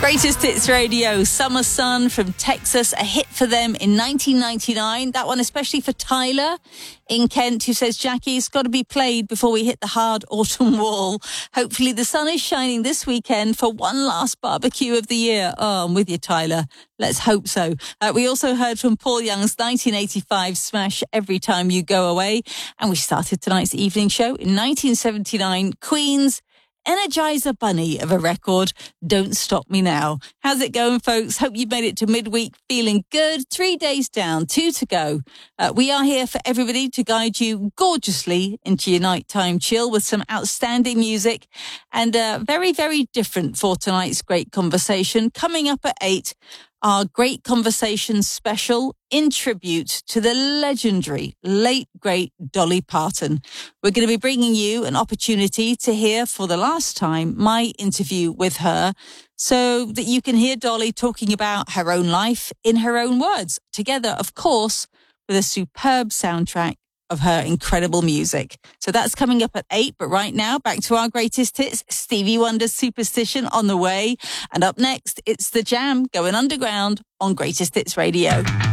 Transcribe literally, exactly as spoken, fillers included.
Greatest Hits Radio, Summer Sun from Texas, a hit for them in nineteen ninety-nine. That one especially for Tyler in Kent, who says, Jackie, it's got to be played before we hit the hard autumn wall. Hopefully the sun is shining this weekend for one last barbecue of the year. Oh, I'm with you, Tyler. Let's hope so. Uh, we also heard from Paul Young's nineteen eighty-five smash, Every Time You Go Away. And we started tonight's evening show in nineteen seventy-nine, Queen's Energizer Bunny of a record, Don't Stop Me Now. How's it going, folks? Hope you made it to midweek feeling good. Three days down, two to go. Uh, we are here for everybody to guide you gorgeously into your nighttime chill with some outstanding music and uh, very, very different for tonight's great conversation. Coming up at eight, our Great Conversation special in tribute to the legendary, late, great Dolly Parton. We're going to be bringing you an opportunity to hear for the last time my interview with her so that you can hear Dolly talking about her own life in her own words, together, of course, with a superb soundtrack of her incredible music. So that's coming up at eight. But right now, back to our greatest hits. Stevie Wonder's Superstition on the way. And up next, it's The Jam going underground on Greatest Hits Radio.